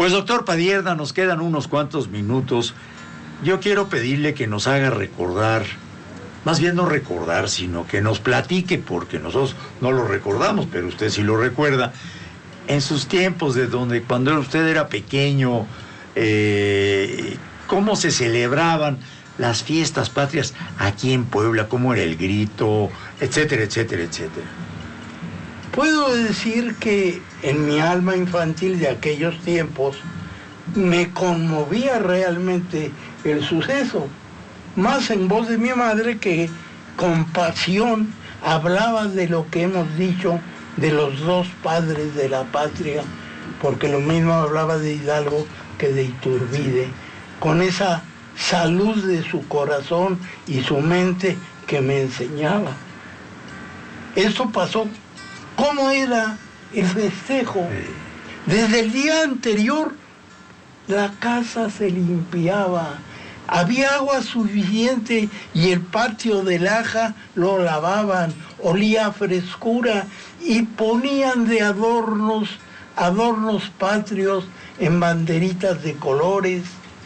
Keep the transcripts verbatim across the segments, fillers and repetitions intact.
Pues doctor Padierna, nos quedan unos cuantos minutos. Yo quiero pedirle que nos haga recordar, más bien no recordar, sino que nos platique, porque nosotros no lo recordamos, pero usted sí lo recuerda, en sus tiempos de donde cuando usted era pequeño, eh, cómo se celebraban las fiestas patrias aquí en Puebla, cómo era el grito, etcétera, etcétera, etcétera. Puedo decir que en mi alma infantil de aquellos tiempos me conmovía realmente el suceso, más en voz de mi madre que con pasión hablaba de lo que hemos dicho de los dos padres de la patria, porque lo mismo hablaba de Hidalgo que de Iturbide, con esa salud de su corazón y su mente que me enseñaba. Esto pasó. ¿Cómo era el festejo? Desde el día anterior la casa se limpiaba, había agua suficiente y el patio de laja lo lavaban, olía a frescura y ponían de adornos, adornos patrios en banderitas de colores.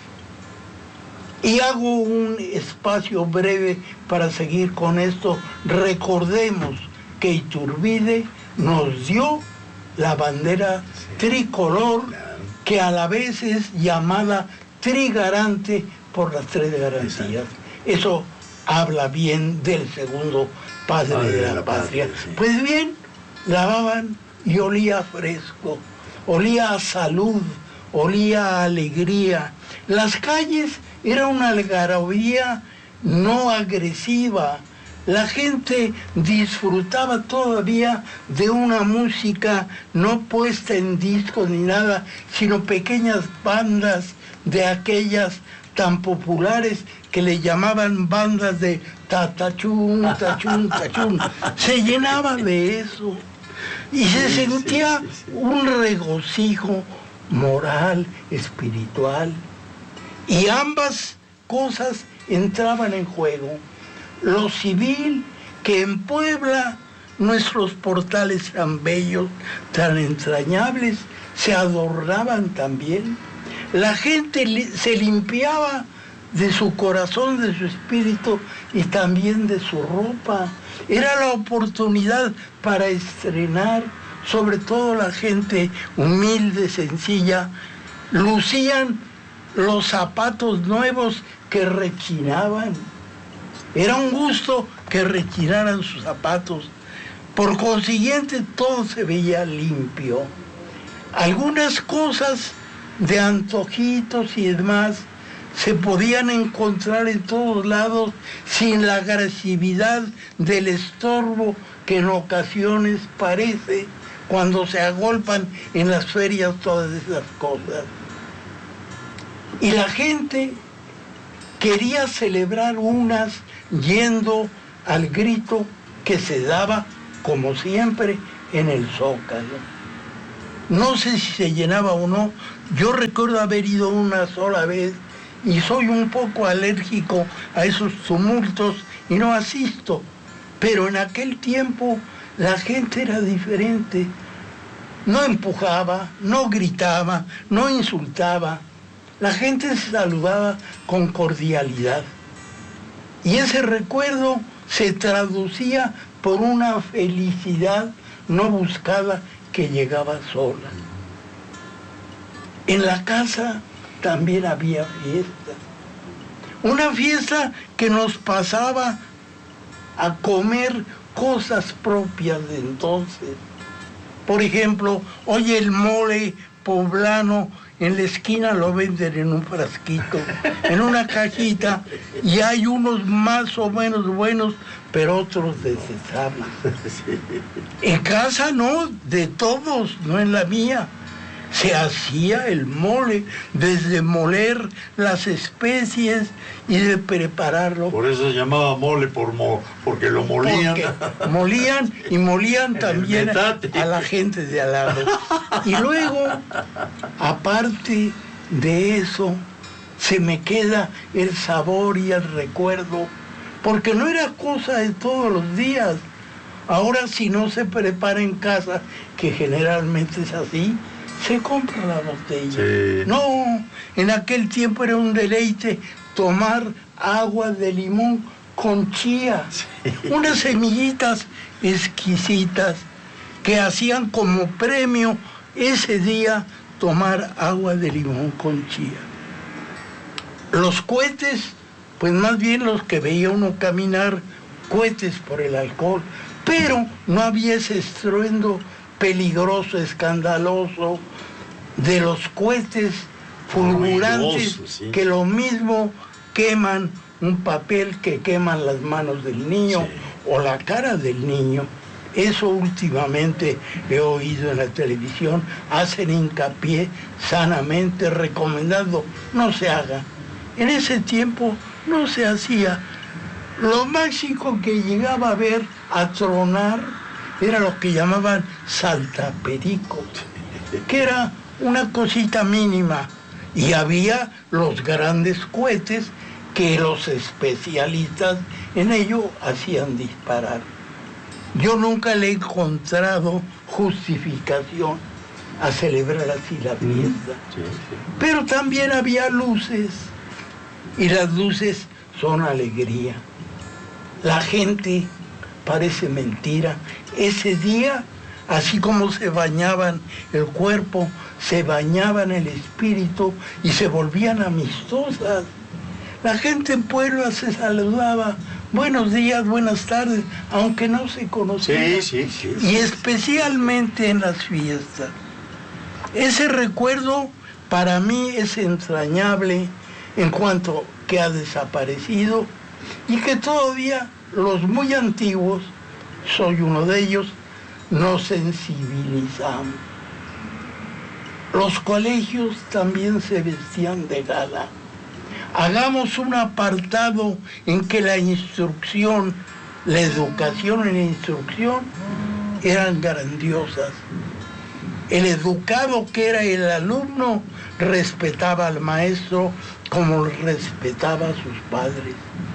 Y hago un espacio breve para seguir con esto. Recordemos que Iturbide nos dio la bandera tricolor, que a la vez es llamada trigarante por las tres garantías. Eso habla bien del segundo padre ah, de, la, la patria. patria sí. Pues bien, lavaban y olía fresco, olía a salud, olía a alegría. Las calles eran una algarabía no agresiva. La gente disfrutaba todavía de una música no puesta en discos ni nada, sino pequeñas bandas de aquellas tan populares que le llamaban bandas de tatachún, tachún, tachún. Se llenaba de eso y se sentía un regocijo moral, espiritual. Y ambas cosas entraban en juego. Lo civil, que en Puebla nuestros portales eran bellos, tan entrañables, se adornaban también. La gente se limpiaba de su corazón, de su espíritu y también de su ropa. Era la oportunidad para estrenar, sobre todo la gente humilde, sencilla, lucían los zapatos nuevos que rechinaban. Era un gusto que rechinaran sus zapatos. Por consiguiente, todo se veía limpio. Algunas cosas de antojitos y demás se podían encontrar en todos lados sin la agresividad del estorbo que en ocasiones parece cuando se agolpan en las ferias todas esas cosas. Y la gente quería celebrar unas yendo al grito que se daba, como siempre, en el Zócalo. No sé si se llenaba o no. Yo recuerdo haber ido una sola vez y soy un poco alérgico a esos tumultos y no asisto. Pero en aquel tiempo la gente era diferente. No empujaba, no gritaba, no insultaba. La gente se saludaba con cordialidad. Y ese recuerdo se traducía por una felicidad no buscada que llegaba sola. En la casa también había fiesta. Una fiesta que nos pasaba a comer cosas propias de entonces. Por ejemplo, hoy el mole poblano en la esquina lo venden en un frasquito, en una cajita, y hay unos más o menos buenos, pero otros desechables. En casa no, de todos, no en la mía. Se hacía el mole, desde moler las especies y de prepararlo. Por eso se llamaba mole, por mo, porque lo molían. Porque molían y molían también a la gente de al lado. Y luego, aparte de eso, se me queda el sabor y el recuerdo, porque no era cosa de todos los días. Ahora, si no se prepara en casa, que generalmente es así, se compra la botella. Sí. No, en aquel tiempo era un deleite tomar agua de limón con chía, sí. Unas semillitas exquisitas que hacían como premio ese día tomar agua de limón con chía. Los cohetes, pues más bien los que veía uno caminar, cohetes por el alcohol, pero no había ese estruendo peligroso, escandaloso de los cohetes fulgurantes, sí. Que lo mismo queman un papel que queman las manos del niño, sí. O la cara del niño. Eso últimamente he oído en la televisión, hacen hincapié sanamente recomendando, no se haga. En ese tiempo no se hacía. Lo máximo que llegaba a ver, a tronar, era lo que llamaban saltapericos, que era una cosita mínima. Y había los grandes cohetes que los especialistas en ello hacían disparar. Yo nunca le he encontrado justificación a celebrar así la fiesta. Sí, sí. Pero también había luces, y las luces son alegría. La gente, parece mentira, ese día, así como se bañaban el cuerpo, se bañaban el espíritu y se volvían amistosas. La gente en Puebla se saludaba, buenos días, buenas tardes, aunque no se conocían. Sí, sí, sí. Y especialmente en las fiestas. Ese recuerdo para mí es entrañable en cuanto que ha desaparecido y que todavía los muy antiguos, soy uno de ellos, nos sensibilizamos. Los colegios también se vestían de gala. Hagamos un apartado en que la instrucción, la educación y la instrucción eran grandiosas. El educado, que era el alumno, respetaba al maestro como respetaba a sus padres.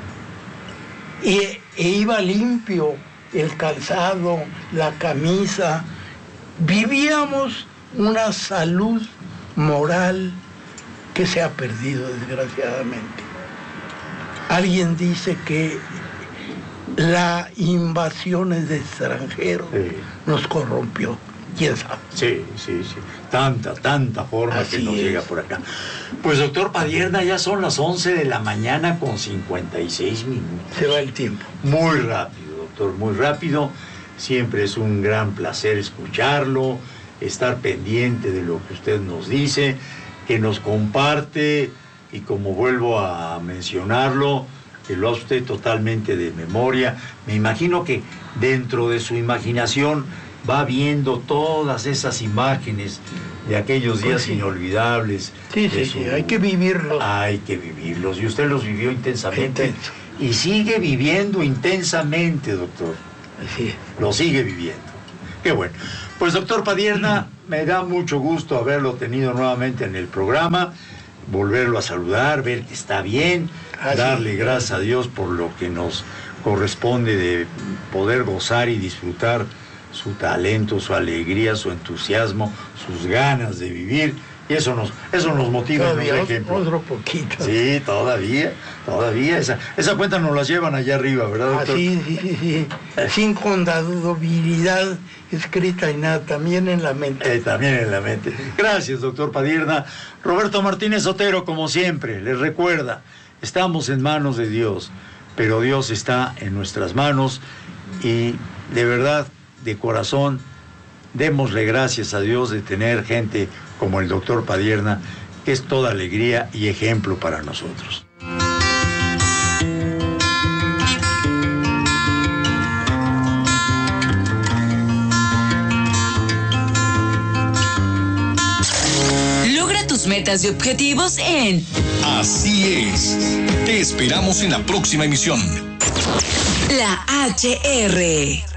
Y, e iba limpio el calzado, la camisa. Vivíamos una salud moral que se ha perdido desgraciadamente. Alguien dice que la invasión de extranjeros sí. Nos corrompió. ¿Quién sabe? Sí, sí, sí. Tanta, tanta forma Así que nos es. Llega por acá. Pues, doctor Padierna, ya son las once de la mañana con cincuenta y seis minutos. Se va el tiempo. Muy rápido, doctor, muy rápido. Siempre es un gran placer escucharlo, estar pendiente de lo que usted nos dice, que nos comparte, y como vuelvo a mencionarlo, que lo hace usted totalmente de memoria. Me imagino que dentro de su imaginación va viendo todas esas imágenes de aquellos días pues sí. inolvidables. Sí, sí, su... sí, hay que vivirlos. Hay que vivirlos, y usted los vivió intensamente. Intenso. Y sigue viviendo intensamente, doctor. Así es. Lo sigue viviendo. Qué bueno. Pues, doctor Padierna, me da mucho gusto haberlo tenido nuevamente en el programa, volverlo a saludar, ver que está bien, Así darle es. Gracias a Dios por lo que nos corresponde de poder gozar y disfrutar su talento, su alegría, su entusiasmo, sus ganas de vivir, y eso nos, eso nos motiva. Todavía, nos ejemplo. Otro poquito. Sí, todavía, todavía, esa, esa cuenta nos la llevan allá arriba, ¿verdad, doctor? Ah, sí, sí, sí, sí. Sin contabilidad escrita y nada, también en la mente. Eh, también en la mente. Gracias, doctor Padierna. Roberto Martínez Otero, como siempre, les recuerda, estamos en manos de Dios, pero Dios está en nuestras manos, y de verdad, de corazón, démosle gracias a Dios de tener gente como el doctor Padierna, que es toda alegría y ejemplo para nosotros. Logra tus metas y objetivos en Así es. Te esperamos en la próxima emisión. La H R.